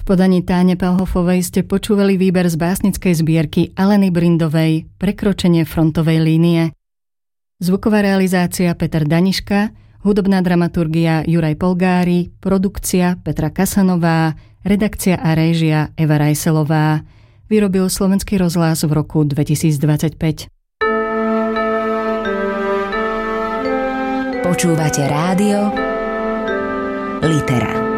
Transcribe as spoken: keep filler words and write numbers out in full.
podaní Táne Palhofovej ste počúvali výber z básnickej zbierky Aleny Brindovej Prekročenie frontovej línie. Zvuková realizácia Peter Daniška, hudobná dramaturgia Juraj Polgári, produkcia Petra Kasanová, redakcia a réžia Eva Rajselová. Vyrobil Slovenský rozhlas v roku dvetisícdvadsaťpäť. Počúvate rádio Litera.